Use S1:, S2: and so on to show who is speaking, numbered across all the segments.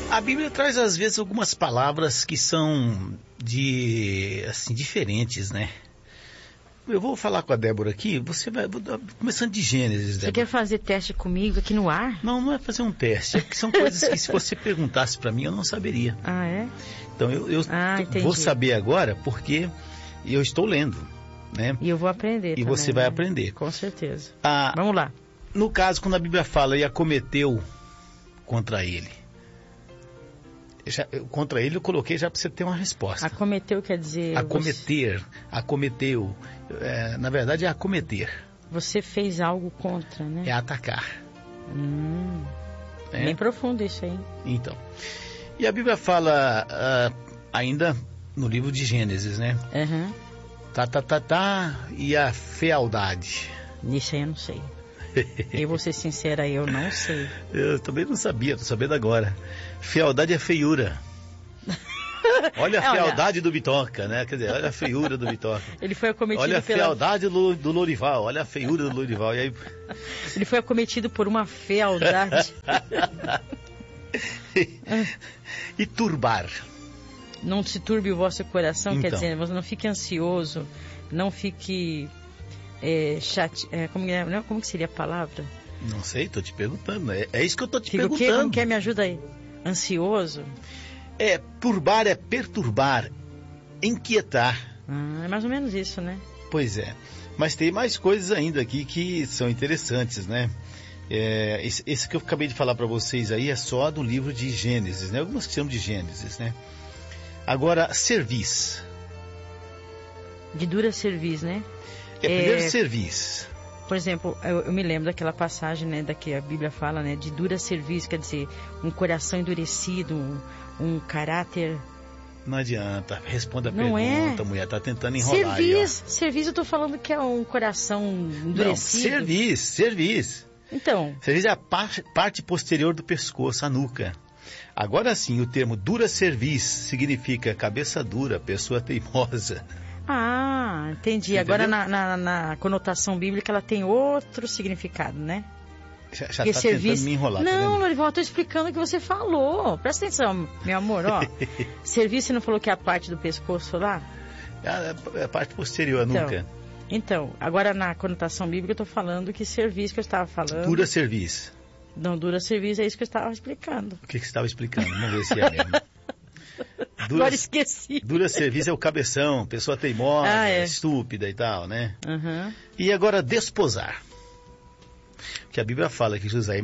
S1: A Bíblia traz às vezes algumas palavras que são diferentes, né? Eu vou falar com a Débora aqui, começando de Gênesis, Débora.
S2: Você quer fazer teste comigo aqui no ar?
S1: Não é fazer um teste, é que são coisas que se você perguntasse para mim eu não saberia.
S2: Ah, é?
S1: Então eu vou saber agora porque eu estou lendo, né? E eu vou aprender também. E você vai aprender.
S2: Com certeza. Vamos lá.
S1: No caso, quando a Bíblia fala e acometeu contra ele, contra ele eu coloquei já para você ter uma resposta.
S2: Acometeu quer dizer...
S1: Acometeu. Na verdade é acometer.
S2: Você fez algo contra, né?
S1: É atacar.
S2: Bem profundo isso aí.
S1: Então. E a Bíblia fala ainda no livro de Gênesis, né?
S2: Uhum.
S1: E a fealdade.
S2: Isso aí eu não sei. Eu vou ser sincera, eu não sei.
S1: Eu também não sabia, tô sabendo agora. Fealdade é feiura. Olha a fealdade do Bitoca, né? Quer dizer, olha a feiura do Bitoca.
S2: Ele foi acometido
S1: olha a fealdade do Lourival, olha a feiura do Lourival. E aí...
S2: Ele foi acometido por uma fealdade.
S1: E turbar.
S2: Não se turbe o vosso coração,
S1: então.
S2: Quer dizer, você não fique ansioso, não fique... como que seria a palavra?
S1: Não sei, estou te perguntando. É isso que eu estou te perguntando.
S2: O quê? Como que é? Me ajuda aí. Ansioso?
S1: Turbar é perturbar, inquietar.
S2: É mais ou menos isso, né?
S1: Pois é. Mas tem mais coisas ainda aqui que são interessantes, né? Esse que eu acabei de falar para vocês aí é só do livro de Gênesis, né? Algumas que chamam de Gênesis, né? Agora, cerviz.
S2: De dura cerviz, né?
S1: Primeiro cerviz.
S2: Por exemplo, eu me lembro daquela passagem, né, da que a Bíblia fala, né, de dura cerviz, quer dizer, um coração endurecido, um caráter...
S1: Não adianta, responda a pergunta, mulher, tá tentando enrolar
S2: Cerviz eu tô falando que é um coração endurecido.
S1: Não, cerviz.
S2: Então.
S1: Cerviz é a parte posterior do pescoço, a nuca. Agora sim, o termo dura cerviz significa cabeça dura, pessoa teimosa.
S2: Ah, entendi. Entendeu? Agora na conotação bíblica ela tem outro significado, né?
S1: Já está tentando me enrolar.
S2: Não, Lourival, eu estou explicando o que você falou. Presta atenção, meu amor, ó. Serviço, você não falou que é a parte do pescoço lá?
S1: É a parte posterior, a nuca.
S2: Então, agora na conotação bíblica eu estou falando que serviço que eu estava falando...
S1: Dura cerviz.
S2: Não, dura cerviz é isso que eu estava explicando.
S1: O que você estava explicando? Vamos ver se é mesmo.
S2: Agora esqueci.
S1: Dura serviço é o cabeção, pessoa teimosa, estúpida e tal, né?
S2: Uhum.
S1: E agora desposar. Que a Bíblia fala que José,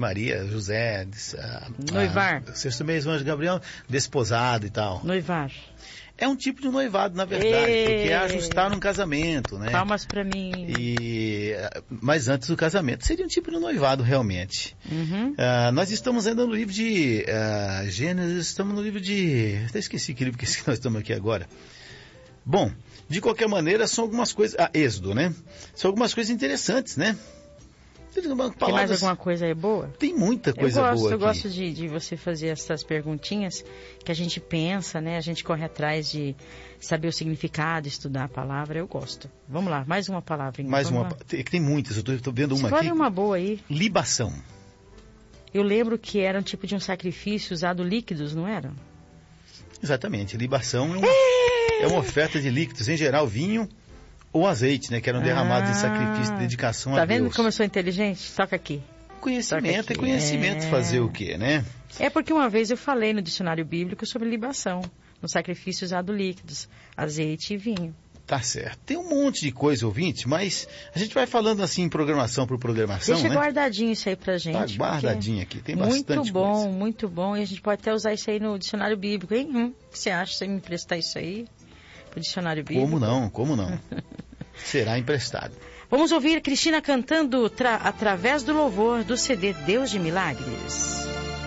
S2: noivar.
S1: Sexto mês, o anjo Gabriel, desposado e tal.
S2: Noivar.
S1: É um tipo de noivado, na verdade, porque é ajustar um casamento, né?
S2: Palmas pra mim.
S1: Mas antes do casamento seria um tipo de noivado, realmente.
S2: Uhum.
S1: Nós estamos ainda no livro de Gênesis, estamos no livro de... Até esqueci que livro que nós estamos aqui agora. Bom, de qualquer maneira, são algumas coisas... Êxodo, né? São algumas coisas interessantes, né?
S2: Tem mais alguma coisa aí boa?
S1: Tem muita coisa boa aqui.
S2: Eu gosto de você fazer essas perguntinhas que a gente pensa, né? A gente corre atrás de saber o significado, estudar a palavra. Eu gosto. Vamos lá, mais uma palavra.
S1: Mais uma. Tem muitas, eu estou vendo uma aqui.
S2: Escolhe uma boa aí.
S1: Libação.
S2: Eu lembro que era um tipo de um sacrifício usado líquidos, não era?
S1: Exatamente. Libação é uma oferta de líquidos, em geral vinho ou azeite, né? Que eram derramados em sacrifício de dedicação a Deus.
S2: Tá vendo como eu sou inteligente? Toca aqui.
S1: Conhecimento é conhecimento, fazer o quê, né?
S2: É porque uma vez eu falei no dicionário bíblico sobre libação, no sacrifício usado líquidos, azeite e vinho.
S1: Tá certo. Tem um monte de coisa, ouvinte, mas a gente vai falando assim, programação por programação,
S2: Deixa
S1: né?
S2: guardadinho isso aí pra gente.
S1: Tá guardadinho aqui, tem bastante coisa.
S2: Muito bom. E a gente pode até usar isso aí no dicionário bíblico, hein? O que você acha? Você me emprestar isso aí pro dicionário bíblico?
S1: Como não? Será emprestado.
S2: Vamos ouvir Cristina cantando através do louvor do CD Deus de Milagres.